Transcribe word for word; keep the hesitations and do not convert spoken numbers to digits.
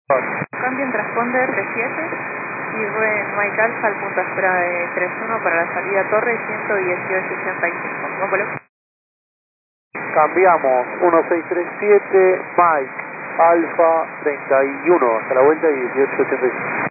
Cambio en transponder de siete y Rue Mike Alfa al punto espera de tres uno para la salida Torre ciento dieciocho ochenta y cinco. Vámonos. Cambiamos uno seis tres siete Mike Alfa treinta y uno hasta la vuelta y dieciocho ochenta y cinco.